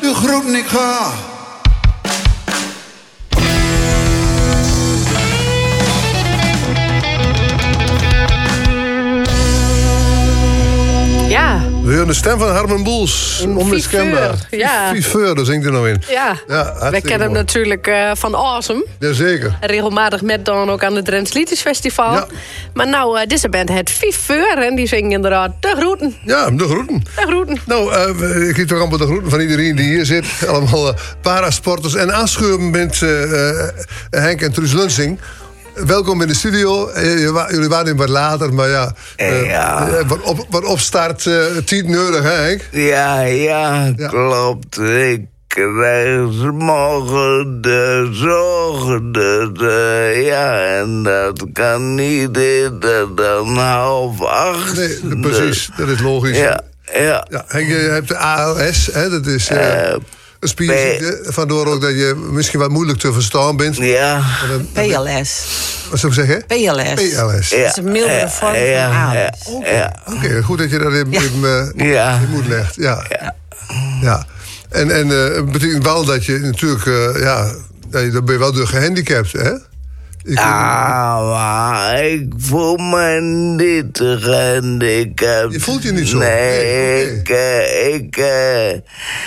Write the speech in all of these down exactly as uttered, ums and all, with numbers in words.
De groeten ik ga. Ja. We horen de stem van Harmen Boels. Onmiskenbaar. Ja. Viveur, daar zingt hij nog in. Ja, ja wij kennen hem natuurlijk uh, van Awesome. Jazeker. Regelmatig met dan ook aan het Drents Liedjesfestival. Ja. Maar nou, uh, deze band het Viveur en die zingen inderdaad de groeten. Ja, de groeten. De groeten. Nou, uh, ik geef toch allemaal de groeten van iedereen die hier zit. Allemaal uh, parasporters en aanschuiven met uh, uh, Henk en Truus Lunsing. Welkom in de studio. Jullie waren wat later, maar ja... Uh, ja. Wat, op, wat opstart uh, tien nodig, hè Henk? Ja, ja, ja, klopt. Ik krijg morgen de zorgen. De, ja, en dat kan niet eerder dan half acht. Nee, precies. Dat is logisch. Ja, ja. ja Henk, je hebt de A L S, hè? Dat is... Uh, uh, Een spierziekte, vandoor ook dat je misschien wat moeilijk te verstaan bent. Ja. P L S. Wat zou ik zeggen? P L S. P L S. Ja. Dat is een mildere vorm ja, van A L S. Ja. Oké, okay. ja. okay, goed dat je dat in, ja. in, uh, ja. in moed legt. Ja. Ja. ja. En, en uh, het betekent wel dat je natuurlijk... Uh, ja, dan ben je wel door gehandicapt, hè? Ik ah, maar ik voel me niet gehandicapt. Je voelt je niet zo? Nee, nee okay. ik... ik uh,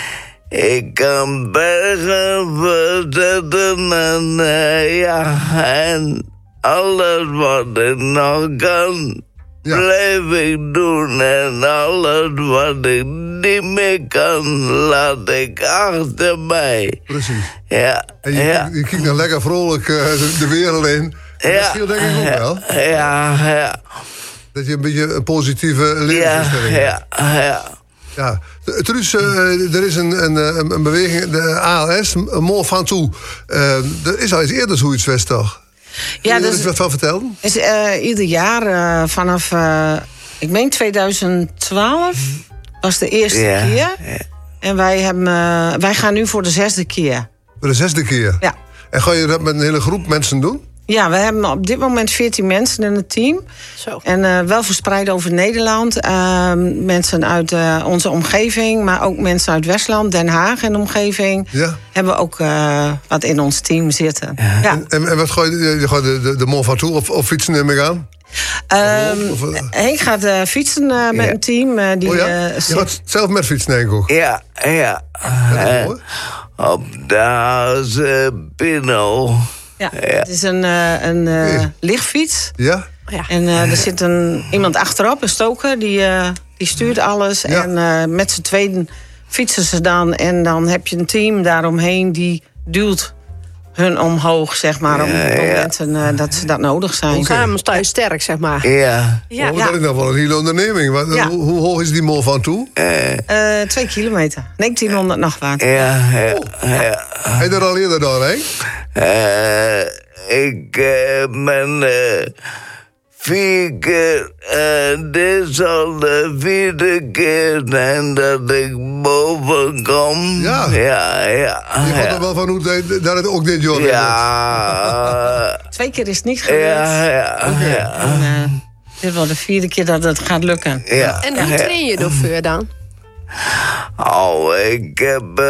Ik kan bergen verzetten en uh, ja, en alles wat ik nog kan, ja. blijf ik doen. En alles wat ik niet meer kan, laat ik achter mij. Precies. Ja. En je, ja. je, je kijkt dan lekker vrolijk uh, de, de wereld in. Ja. Dat scheelt denk ik ook wel. Ja, ja. Dat je een beetje een positieve levensinstelling hebt. Ja, ja, ja. Ja, Truus, uh, er is een, een, een beweging, de A L S, Mont Ventoux. Uh, er is al eens eerder zoiets, West, toch? Ja, Kun je dus, er wat van vertellen? Is, uh, ieder jaar uh, vanaf, uh, ik meen twintig twaalf, was de eerste ja, keer. Ja. En wij, hebben, uh, wij gaan nu voor de zesde keer. Voor de zesde keer? Ja. En ga je dat met een hele groep mensen doen? Ja, we hebben op dit moment veertien mensen in het team. Zo. En uh, wel verspreid over Nederland. Uh, mensen uit uh, onze omgeving, maar ook mensen uit Westland, Den Haag en omgeving. Ja. Hebben we ook uh, wat in ons team zitten. Ja. Ja. En, en, en wat ga je, je gaat de, de, de Mont Ventoux of, of fietsen ermee gaan? Um, of, uh, Henk gaat uh, fietsen uh, met ja. een team. Uh, die, oh ja? uh, je gaat zelf met fietsen, denk ik ook? Ja, ja. Uh, op de Hazenpinno. Ja, ja, het is een, uh, een uh, lichtfiets. Ja? Ja. En uh, er zit een, iemand achterop, een stoker, die, uh, die stuurt alles. Ja. En uh, met z'n tweeën fietsen ze dan. En dan heb je een team daaromheen die duwt hun omhoog, zeg maar. Ja, op het moment ja. uh, dat ze dat nodig zijn. Okay. Samen sta je sterk, zeg maar. Ja. ja. Oh, dat ja. is nog wel een hele onderneming. Wat, ja. hoe, hoe hoog is die Mont Ventoux? Uh, uh, twee kilometer. negentienhonderd nachtwater. Ja, ja, oh. ja. Heb je er al eerder doorheen? Uh, ik uh, ben uh, vier keer... Uh, dit is al de vierde keer zijn dat ik boven kom. Ja. Ja, ja. Je gaat ja. er wel van hoe dat het ook dit jaar ja. Uh, Twee keer is het niet gelukt. Ja, ja. Okay. ja. En, uh, dit is wel de vierde keer dat het gaat lukken. Ja. En hoe train je ervoor dan? Oh, ik heb... Uh,